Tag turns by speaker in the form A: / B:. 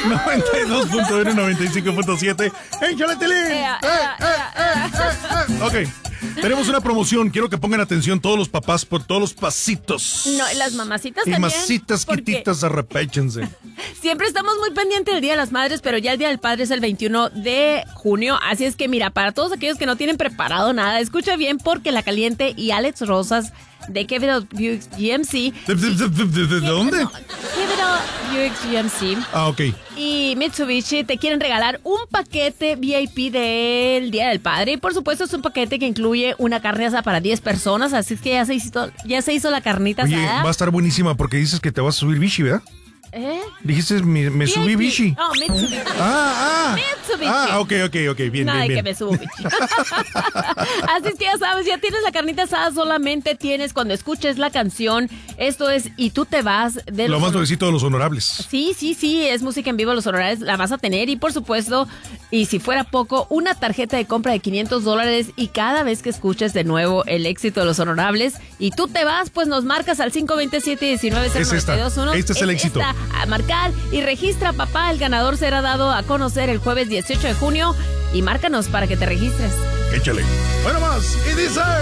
A: 92.1, 95.7. ¡Échale, Tilín! Ok. Tenemos una promoción. Quiero que pongan atención todos los papás por todos los pasitos.
B: No, y las mamacitas
A: y
B: también.
A: Y masitas quititas, arrepéchense.
B: Siempre estamos muy pendientes del Día de las Madres, pero ya el Día del Padre es el 21 de junio. Así es que mira, para todos aquellos que no tienen preparado nada, escucha bien porque La Caliente y Alex Rosas de Give It Up Buick GMC.
A: ¿De dónde?
B: Give It Up Buick GMC.
A: Ah, ok.
B: Y Mitsubishi te quieren regalar un paquete VIP del Día del Padre. Y por supuesto es un paquete que incluye una carne asada para 10 personas. Así es que ya se hizo la carnita
A: Oye,
B: asada.
A: va a estar buenísima porque dices que te vas a subir Vichy, ¿verdad? Dijiste, me subí Vichy.
B: No, Mitsubishi. Mitsubishi.
A: Ok, bien,
B: Nada de
A: bien.
B: que me subo Vichy. Así es que ya sabes, ya tienes la carnita asada, solamente tienes cuando escuches la canción. Esto es Y tú te vas de
A: Lo más nuevecito de los honorables.
B: Sí, es música en vivo, los honorarios la vas a tener y por supuesto, y si fuera poco, una tarjeta de compra de $500 y cada vez que escuches de nuevo el éxito de los honorables y tú te vas, pues nos marcas al 527-190921.
A: Este es el éxito.
B: A marcar y registra, papá. El ganador será dado a conocer el jueves 18 de junio y márcanos para que te registres.
A: Échale. Bueno más, y dice...